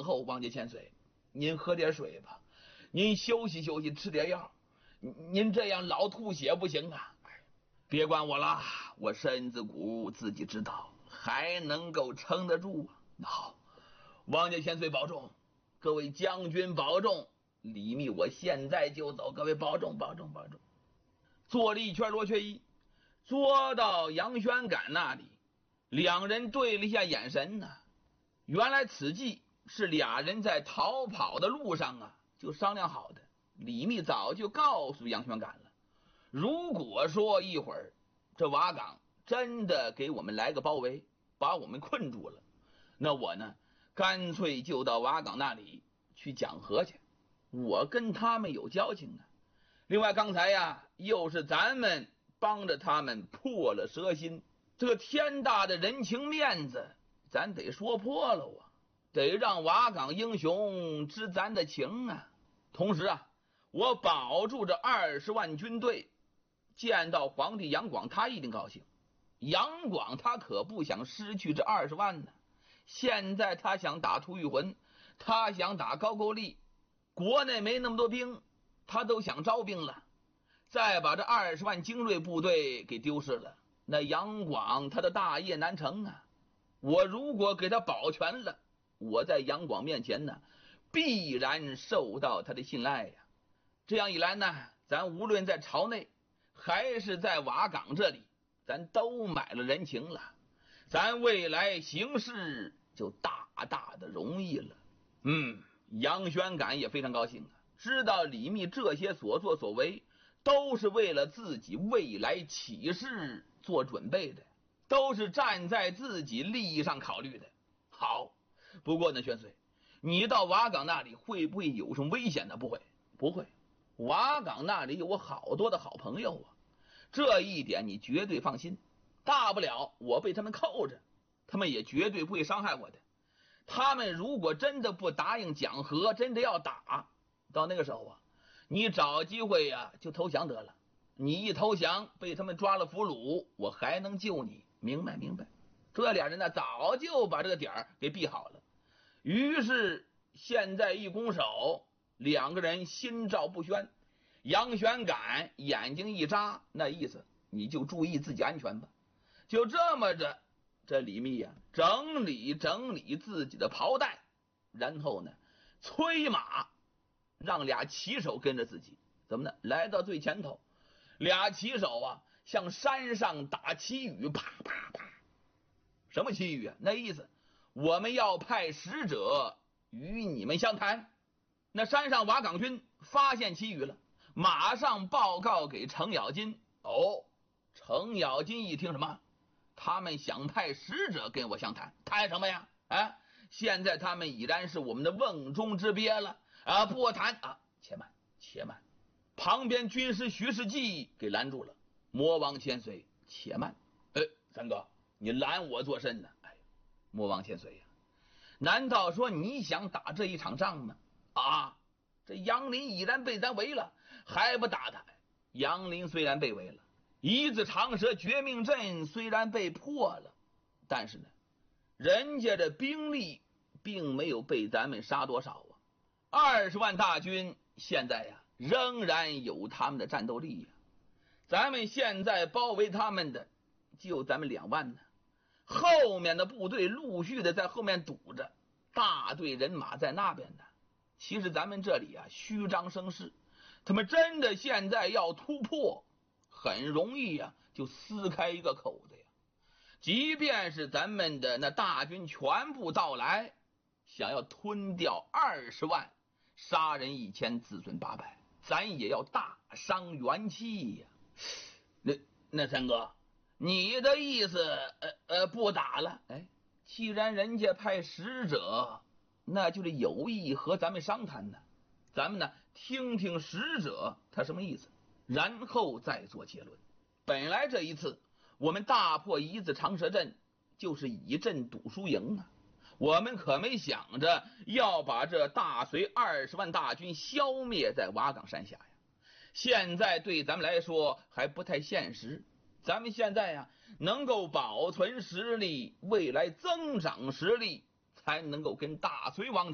后，王家千岁，您喝点水吧，您休息休息，吃点药。您这样老吐血不行啊！别管我了，我身子骨自己知道，还能够撑得住啊。那好，王家千岁保重，各位将军保重。李密，我现在就走，各位保重，保重，保重。做了一圈罗缺一，捉到杨宣感那里，两人对了一下眼神呢。原来此计是俩人在逃跑的路上啊就商量好的。李密早就告诉杨宣感了，如果说一会儿这瓦岗真的给我们来个包围，把我们困住了，那我呢干脆就到瓦岗那里去讲和去，我跟他们有交情啊。另外刚才呀又是咱们帮着他们破了蛇心，这个天大的人情面子咱得说破了啊，得让瓦岗英雄知咱的情啊。同时啊，我保住这20万军队，见到皇帝杨广他一定高兴。杨广他可不想失去这20万呢，现在他想打吐谷浑，他想打高句丽，国内没那么多兵，他都想招兵了，再把这20万精锐部队给丢失了，那杨广他的大业难成啊。我如果给他保全了，我在杨广面前呢必然受到他的信赖呀。这样一来呢，咱无论在朝内还是在瓦岗这里，咱都买了人情了，咱未来行事就大大的容易了。杨宣感也非常高兴啊，知道李密这些所作所为都是为了自己未来起事做准备的，都是站在自己利益上考虑的。好，不过呢，宣岁，你到瓦岗那里会不会有什么危险呢？不会，不会。瓦岗那里有我好多的好朋友啊，这一点你绝对放心。大不了我被他们扣着，他们也绝对不会伤害我的。他们如果真的不答应讲和，真的要打，到那个时候啊，你找机会啊就投降得了。你一投降被他们抓了俘虏，我还能救你，明白明白。这俩人呢早就把这个点儿给闭好了。于是现在一拱手，两个人心照不宣。杨宣感眼睛一眨，那意思你就注意自己安全吧。就这么着，这李密呀整理整理自己的袍带，然后呢催马让俩骑手跟着自己，怎么呢？来到最前头，俩骑手啊向山上打旗语，啪啪啪。什么旗语啊？那意思我们要派使者与你们相谈。那山上瓦岗军发现旗语了，马上报告给程咬金。程咬金一听什么？他们想派使者跟我相谈，谈什么呀？现在他们已然是我们的瓮中之鳖了啊！不谈啊！且慢，且慢！旁边军师徐世绩给拦住了。魔王千岁，且慢！三哥，你拦我做甚呢？魔王千岁呀，难道说你想打这一场仗吗？这杨林已然被咱围了，还不打他？杨林虽然被围了，一字长蛇绝命阵虽然被破了，但是呢，人家的兵力并没有被咱们杀多少啊。20万大军现在呀，仍然有他们的战斗力呀。咱们现在包围他们的就咱们2万呢，后面的部队陆续的在后面堵着，大队人马在那边呢。其实咱们这里啊虚张声势，他们真的现在要突破很容易呀，就撕开一个口子呀。即便是咱们的那大军全部到来，想要吞掉20万，杀人1000，自损800，咱也要大伤元气呀。那三哥，你的意思不打了？既然人家派使者，那就是有意和咱们商谈呢。咱们呢听听使者他什么意思，然后再做结论。本来这一次我们大破一字长蛇阵，就是以阵赌输赢啊。我们可没想着要把这大隋20万大军消灭在瓦岗山下呀。现在对咱们来说还不太现实。咱们现在呀，能够保存实力，未来增长实力，才能够跟大隋王